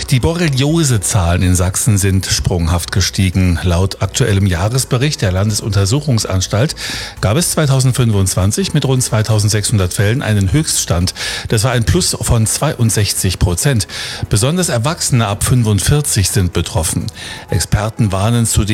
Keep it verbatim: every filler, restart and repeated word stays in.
Die Borreliose-Zahlen in Sachsen sind sprunghaft gestiegen. Laut aktuellem Jahresbericht der Landesuntersuchungsanstalt gab es zweitausendfünfundzwanzig mit rund zweitausendsechshundert Fällen einen Höchststand. Das war ein Plus von zweiundsechzig Prozent. Besonders Erwachsene ab fünfundvierzig sind betroffen. Experten warnen zudem